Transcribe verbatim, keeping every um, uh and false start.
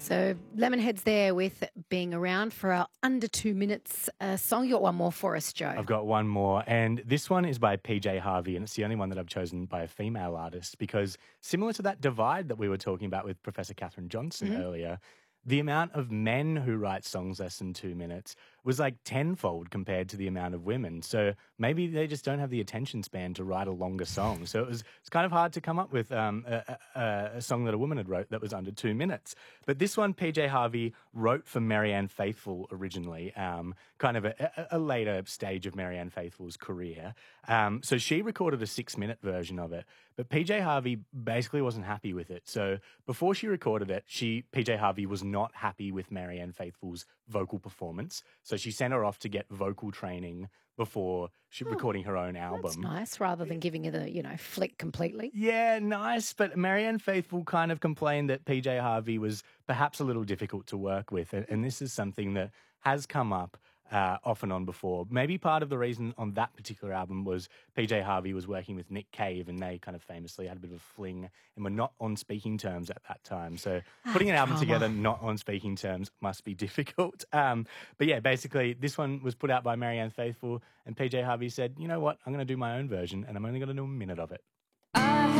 So Lemonheads there with Being Around for our under two minutes uh, song. You got one more for us, Joe. I've got one more, and this one is by P J Harvey, and it's the only one that I've chosen by a female artist because similar to that divide that we were talking about with Professor Catherine Johnson Mhm. earlier, the amount of men who write songs less than two minutes was like tenfold compared to the amount of women. So maybe they just don't have the attention span to write a longer song. So it was it's kind of hard to come up with um, a, a, a song that a woman had wrote that was under two minutes. But this one, P J Harvey wrote for Marianne Faithfull originally, um, kind of a, a, a later stage of Marianne Faithfull's career. Um, so she recorded a six-minute version of it, but P J Harvey basically wasn't happy with it. So before she recorded it, she P J Harvey was not happy with Marianne Faithfull's vocal performance. So she sent her off to get vocal training before she Oh, recording her own album. That's nice, rather than giving her the, you know, flick completely. Yeah, nice. But Marianne Faithfull kind of complained that P J Harvey was perhaps a little difficult to work with. And, and this is something that has come up uh, off and on before. Maybe part of the reason on that particular album was P J Harvey was working with Nick Cave, and they kind of famously had a bit of a fling and were not on speaking terms at that time. So putting an Ah, album drama. together not on speaking terms must be difficult. Um, but yeah, basically this one was put out by Marianne Faithfull, and P J Harvey said, you know what, I'm going to do my own version, and I'm only going to do a minute of it.